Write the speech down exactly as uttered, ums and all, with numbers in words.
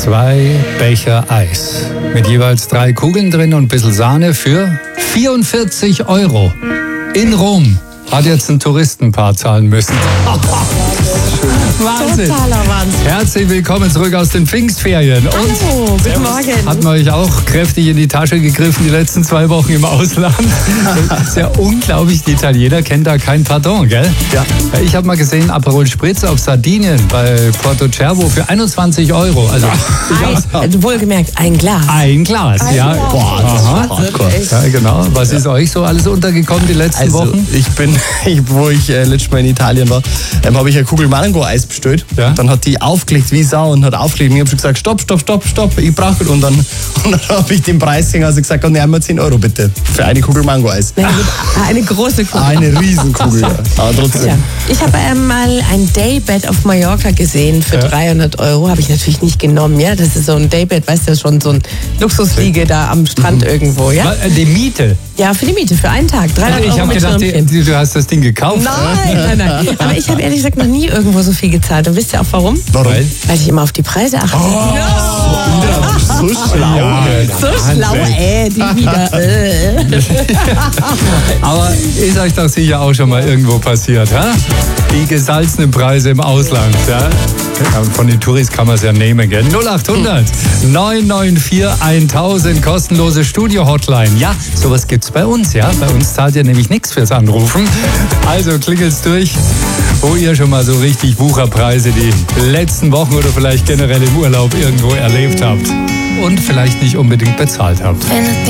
Zwei Becher Eis mit jeweils drei Kugeln drin und ein bisschen Sahne für vierundvierzig Euro. In Rom hat jetzt ein Touristenpaar zahlen müssen. Wahnsinn. Totaler Wahnsinn. Herzlich willkommen zurück aus den Pfingstferien. Und Hallo, guten Morgen. hatten wir euch auch kräftig in die Tasche gegriffen die letzten zwei Wochen im Ausland. Das ist ja unglaublich, die Italiener kennen da kein Pardon, gell? Ja. Ich habe mal gesehen, Aperol Spritz auf Sardinien bei Porto Cervo für einundzwanzig Euro. Also Ein, wohlgemerkt, ein Glas. ein Glas, Ein ja. Glas. Boah, das ist aha. hardcore. Ja, genau. Was ist euch so alles untergekommen die letzten Also Wochen? ich bin, ich, wo ich äh, letztes Mal in Italien war, ähm, habe ich eine Kugel Mango-Eis bestellt. Ja. Dann hat die aufgelegt wie Sau und hat aufgelegt. Und ich habe schon gesagt, stopp, stopp, stopp, stopp, ich brauche und dann, und dann habe ich den Preis gesehen, also gesagt, ne, einmal zehn Euro bitte für eine Kugel Mango-Eis. Nein, mit- Eine große Kugel. Eine Riesenkugel, ja. Aber trotzdem. Ja. Ich habe ähm, mal ein Daybed auf Mallorca gesehen für Ja. dreihundert Euro. Habe ich natürlich nicht genommen. Ja, das ist so ein Daybed, weißt du, schon so ein Luxusliege da am Strand irgendwo. Ja, Was, äh, Die Miete. ja, für die Miete, für einen Tag. dreihundert Ich Euro habe mit gedacht, Schirmchen. die, du hast das Ding gekauft. Nein, nein, nein. Aber ich habe ehrlich gesagt noch nie irgendwo so viel gezahlt. Und wisst ihr auch warum? Warum? Weil? Weil ich immer auf die Preise achte. So schlau. Ja, So schlau, äh, die wieder. Äh. Aber ist euch doch sicher auch schon mal irgendwo passiert, ha? Die gesalzenen Preise im Ausland, ja? Ja, von den Touris kann man es ja nehmen, gell? null acht hundert neun neun vier tausend, kostenlose Studio-Hotline. Ja, sowas gibt's bei uns, ja? Bei uns zahlt ihr nämlich nichts fürs Anrufen. Also klingelt's durch, wo ihr schon mal so richtig Wucherpreise die letzten Wochen oder vielleicht generell im Urlaub irgendwo erlebt habt. Und vielleicht nicht unbedingt bezahlt habt.